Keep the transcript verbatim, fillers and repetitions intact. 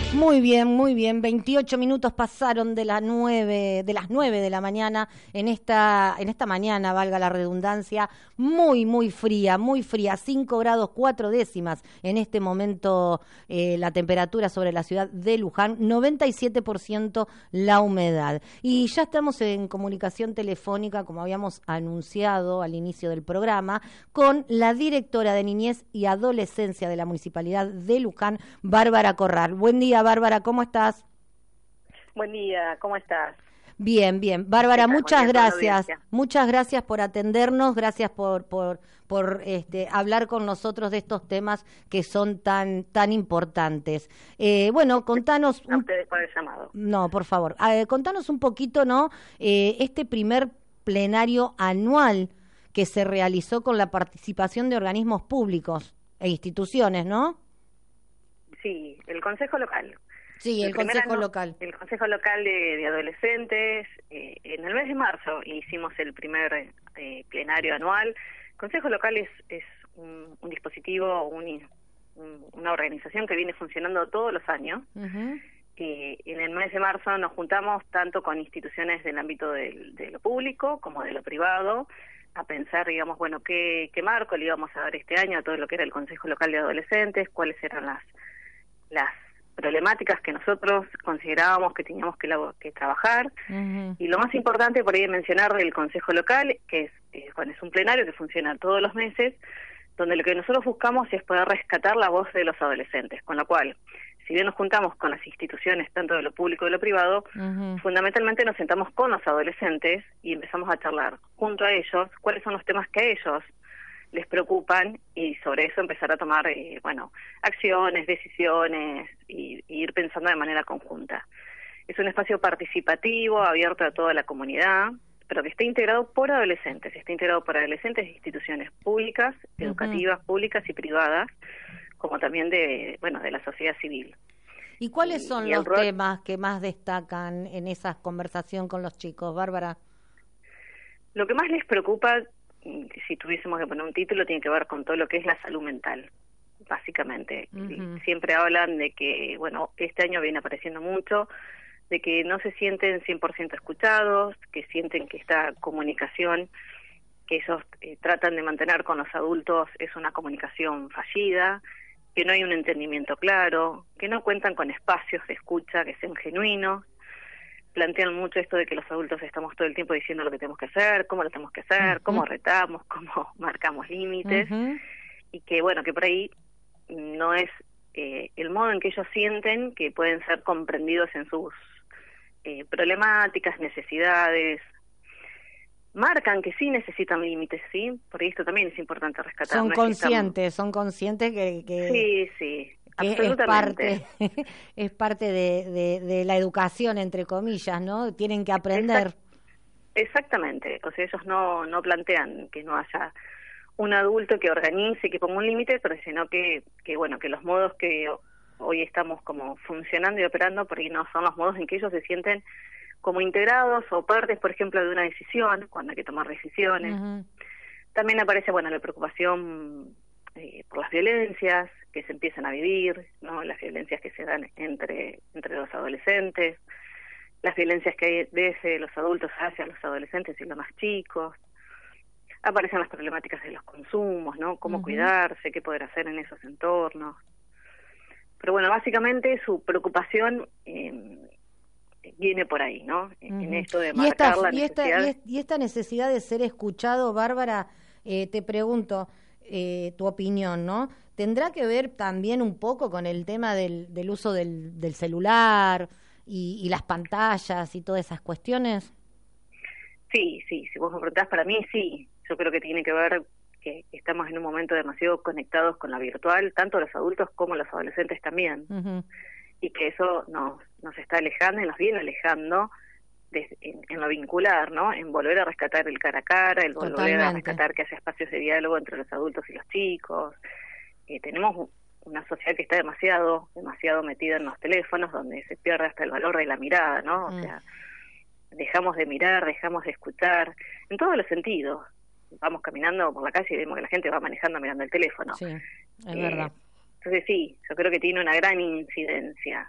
Muy bien, muy bien. veintiocho minutos pasaron de las nueve, de las nueve de la mañana en esta, en esta mañana, valga la redundancia, muy, muy fría, muy fría, cinco grados cuatro décimas en este momento eh, la temperatura sobre la ciudad de Luján, noventa y siete por ciento la humedad. Y ya estamos en comunicación telefónica, como habíamos anunciado al inicio del programa, con la directora de Niñez y Adolescencia de la Municipalidad de Luján, Bárbara Corral. Buen día, Bárbara, ¿cómo estás? Buen día, ¿cómo estás? Bien, bien. Bárbara, muchas gracias. Muchas gracias por atendernos, gracias por por por este hablar con nosotros de estos temas que son tan tan importantes. Eh, bueno, contanos un... A ustedes por el llamado. No, por favor. Eh, contanos un poquito, ¿no? Eh, este primer plenario anual que se realizó con la participación de organismos públicos e instituciones, ¿no? Sí, el Consejo Local. Sí, el, el Consejo año, Local. El Consejo Local de, de Adolescentes. Eh, en el mes de marzo hicimos el primer eh, plenario anual. El Consejo Local es, es un, un dispositivo, un, un, una organización que viene funcionando todos los años. Uh-huh. Eh, en el mes de marzo nos juntamos tanto con instituciones del ámbito del, de lo público como de lo privado, a pensar, digamos, bueno, qué, qué marco le íbamos a dar este año a todo lo que era el Consejo Local de Adolescentes, cuáles eran las las problemáticas que nosotros considerábamos que teníamos que, que trabajar. Uh-huh. Y lo más importante por ahí mencionar del Consejo Local, que es, eh, bueno, es un plenario que funciona todos los meses, donde lo que nosotros buscamos es poder rescatar la voz de los adolescentes, con lo cual, si bien nos juntamos con las instituciones, tanto de lo público como de lo privado, uh-huh. fundamentalmente nos sentamos con los adolescentes y empezamos a charlar junto a ellos cuáles son los temas que a ellos les preocupan y sobre eso empezar a tomar, eh, bueno, acciones, decisiones y, y ir pensando de manera conjunta. Es un espacio participativo, abierto a toda la comunidad, pero que está integrado por adolescentes, está integrado por adolescentes de instituciones públicas, uh-huh. educativas, públicas y privadas, como también de, bueno, de la sociedad civil. ¿Y cuáles son y, y los rol... temas que más destacan en esa conversación con los chicos, Bárbara? Lo que más les preocupa, si tuviésemos que poner un título, tiene que ver con todo lo que es la salud mental, básicamente. Uh-huh. Siempre hablan de que, bueno, este año viene apareciendo mucho, de que no se sienten cien por ciento escuchados, que sienten que esta comunicación que ellos eh, tratan de mantener con los adultos es una comunicación fallida, que no hay un entendimiento claro, que no cuentan con espacios de escucha que sean genuinos. Plantean mucho esto de que los adultos estamos todo el tiempo diciendo lo que tenemos que hacer, cómo lo tenemos que hacer, uh-huh. cómo retamos, cómo marcamos límites, uh-huh. y que, bueno, que por ahí no es eh, el modo en que ellos sienten que pueden ser comprendidos en sus eh, problemáticas, necesidades. Marcan que sí necesitan límites, ¿sí? Por esto también es importante rescatar. Son no conscientes, es que estamos... son conscientes que... que... Sí, sí. Que es parte, es parte de, de, de la educación, entre comillas, ¿no? Tienen que aprender. Exactamente. O sea, ellos no, no plantean que no haya un adulto que organice, que ponga un límite, pero sino que, que, bueno, que los modos que hoy estamos como funcionando y operando, por ahí no son los modos en que ellos se sienten como integrados o partes, por ejemplo, de una decisión, cuando hay que tomar decisiones. Uh-huh. También aparece, bueno, la preocupación eh, por las violencias que se empiezan a vivir, ¿no? Las violencias que se dan entre entre los adolescentes, las violencias que hay desde los adultos hacia los adolescentes y los más chicos. Aparecen las problemáticas de los consumos, ¿no? Cómo uh-huh. cuidarse, qué poder hacer en esos entornos. Pero bueno, básicamente su preocupación eh, viene por ahí, ¿no? Uh-huh. En esto de marcar esta, la y necesidad. Esta, y esta necesidad de ser escuchado, Bárbara, eh, te pregunto, Eh, tu opinión, ¿no? ¿Tendrá que ver también un poco con el tema del, del uso del, del celular y, y las pantallas y todas esas cuestiones? Sí, sí, si vos me preguntás, para mí sí. Yo creo que tiene que ver que estamos en un momento demasiado conectados con la virtual, tanto los adultos como los adolescentes también. Uh-huh. Y que eso nos, nos está alejando y nos viene alejando De, en, en lo vincular, ¿no? En volver a rescatar el cara a cara, el volver Totalmente. a rescatar que haya espacios de diálogo entre los adultos y los chicos. Eh, tenemos una sociedad que está demasiado, demasiado metida en los teléfonos, donde se pierde hasta el valor de la mirada, ¿no? O mm. sea, dejamos de mirar, dejamos de escuchar, en todos los sentidos. Vamos caminando por la calle y vemos que la gente va manejando mirando el teléfono. Sí, es eh, verdad. Entonces sí, yo creo que tiene una gran incidencia.